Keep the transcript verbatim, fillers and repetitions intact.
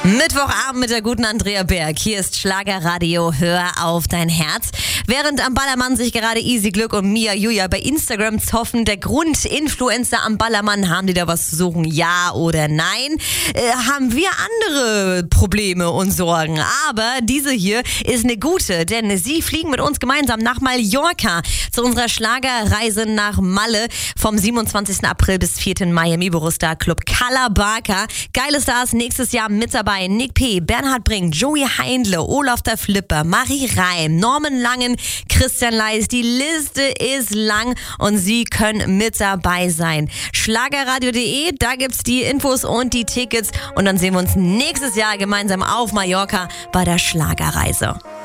Mittwochabend mit der guten Andrea Berg. Hier ist Schlagerradio, hör auf dein Herz. Während am Ballermann sich gerade Easy Glück und Mia Julia bei Instagram zoffen, der Grund, Influencer am Ballermann, haben die da was zu suchen, ja oder nein? Äh, haben wir andere Probleme und Sorgen. Aber diese hier ist eine gute, denn sie fliegen mit uns gemeinsam nach Mallorca zu unserer Schlagerreise nach Malle vom siebenundzwanzigsten April bis vierten Mai im Iberostar Club Calabarca. Geile Stars nächstes Jahr mit dabei. Nick P., Bernhard Brink, Joey Heindle, Olaf der Flipper, Marie Reim, Norman Langen, Christian Leis. Die Liste ist lang und Sie können mit dabei sein. Schlagerradio punkt de, da gibt's die Infos und die Tickets und dann sehen wir uns nächstes Jahr gemeinsam auf Mallorca bei der Schlagerreise.